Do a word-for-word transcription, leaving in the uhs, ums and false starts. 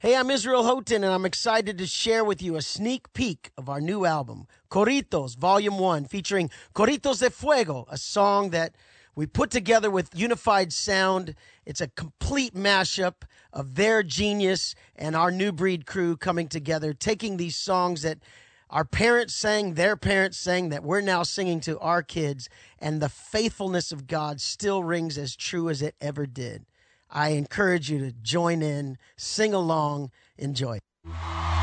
Hey, I'm Israel Houghton, and I'm excited to share with you a sneak peek of our new album, Corritos, Volume one, featuring Corritos de Fuego, a song that we put together with Unified Sound. It's a complete mashup of their genius and our New Breed crew coming together, taking these songs that our parents sang, their parents sang, that we're now singing to our kids, and the faithfulness of God still rings as true as it ever did. I encourage you to join in, sing along, enjoy.